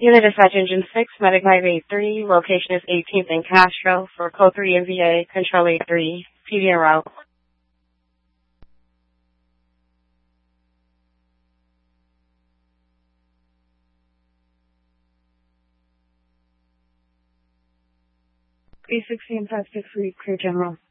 Unit Dispatch Engine 6, Medic 583, location is 18th and Castro for Code 3 MVA, Control 83, PD en route. B16 563, Clear General.